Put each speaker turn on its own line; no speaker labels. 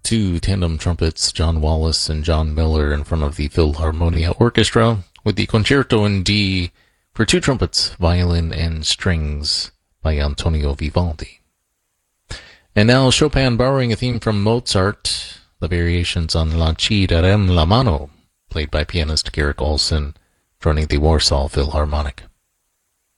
two tandem trumpets, John Wallace and John Miller, in front of the Philharmonia Orchestra, with the Concerto in D for two trumpets, violin, and strings by Antonio Vivaldi. And now Chopin borrowing a theme from Mozart, the variations on La Ci darem la mano, played by pianist Garrick Olson, joining the Warsaw Philharmonic.